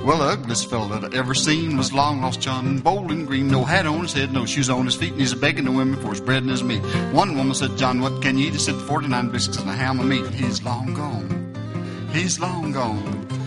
Well, the ugliest fellow that I ever seen was long lost John Bowling Green. No hat on his head, no shoes on his feet, and he's begging the women for his bread and his meat. One woman said, John, what can you eat? He said, 49 biscuits and a ham of meat. He's long gone. He's long gone.